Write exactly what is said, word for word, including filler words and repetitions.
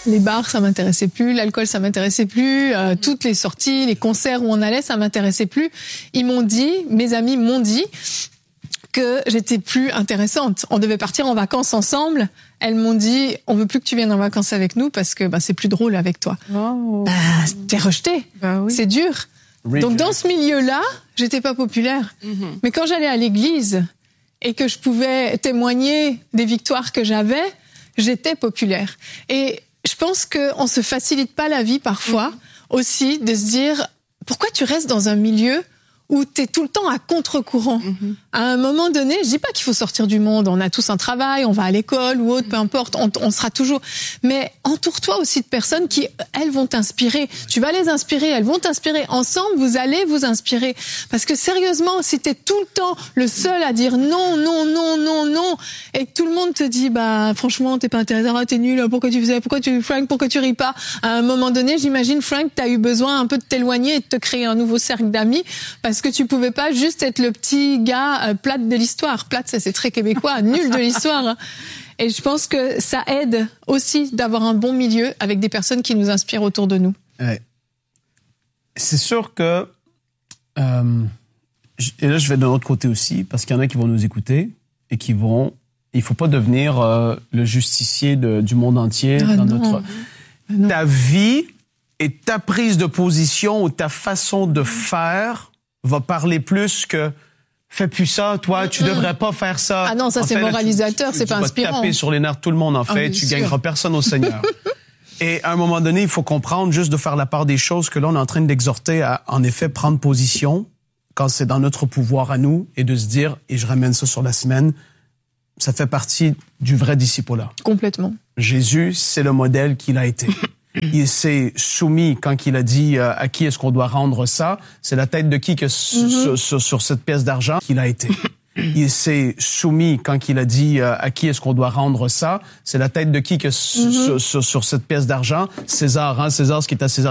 Les bars, ça m'intéressait plus, l'alcool, ça m'intéressait plus, euh, toutes les sorties, les concerts où on allait, ça m'intéressait plus. Ils m'ont dit, mes amis m'ont dit que j'étais plus intéressante. On devait partir en vacances ensemble. Elles m'ont dit, on veut plus que tu viennes en vacances avec nous parce que bah, c'est plus drôle avec toi. Oh. Bah, t'es rejetée. Bah, oui. C'est dur. Reject. Donc dans ce milieu-là, j'étais pas populaire. Mm-hmm. Mais quand j'allais à l'église et que je pouvais témoigner des victoires que j'avais, j'étais populaire. Et je pense qu'on se facilite pas la vie parfois mmh. aussi de se dire pourquoi tu restes dans un milieu où t'es tout le temps à contre-courant. Mmh. À un moment donné, je dis pas qu'il faut sortir du monde, on a tous un travail, on va à l'école ou autre, peu importe, on, on sera toujours... Mais entoure-toi aussi de personnes qui, elles, vont t'inspirer. Tu vas les inspirer, elles vont t'inspirer. Ensemble, vous allez vous inspirer. Parce que sérieusement, si t'es tout le temps le seul à dire non, non, non, non, non, et que tout le monde te dit, bah, franchement, t'es pas intéressant, t'es nul, pourquoi tu faisais, pourquoi tu, Frank, pourquoi tu ris pas? À un moment donné, j'imagine, Frank, t'as eu besoin un peu de t'éloigner et de te créer un nouveau cercle d'amis, parce que tu pouvais pas juste être le petit gars euh, plate de l'histoire. Plate, ça c'est très québécois, nul de l'histoire. Hein. Et je pense que ça aide aussi d'avoir un bon milieu avec des personnes qui nous inspirent autour de nous. Ouais. C'est sûr que... Euh, et là, je vais de l'autre côté aussi, parce qu'il y en a qui vont nous écouter et qui vont... Il faut pas devenir euh, le justicier de, du monde entier ah dans non. notre... Non. Ta vie et ta prise de position ou ta façon de faire va parler plus que fais plus ça, toi, tu devrais pas faire ça. Ah non, ça en c'est fait, moralisateur, tu, c'est tu pas vas inspirant. Taper sur les nerfs de tout le monde, en fait, ah, tu sûr. Gagneras personne au Seigneur. Et à un moment donné, il faut comprendre, juste de faire la part des choses, que là, on est en train d'exhorter à, en effet, prendre position quand c'est dans notre pouvoir à nous et de se dire, et je ramène ça sur la semaine, ça fait partie du vrai disciple-là. Complètement. Jésus, c'est le modèle qu'il a été. Il s'est soumis quand il a dit euh, à qui est-ce qu'on doit rendre ça. C'est la tête de qui que mm-hmm. sur, sur, sur cette pièce d'argent qu'il a été. Il s'est soumis quand il a dit euh, à qui est-ce qu'on doit rendre ça. C'est la tête de qui que mm-hmm. sur, sur, sur cette pièce d'argent. César, hein, César, ce qui est à César.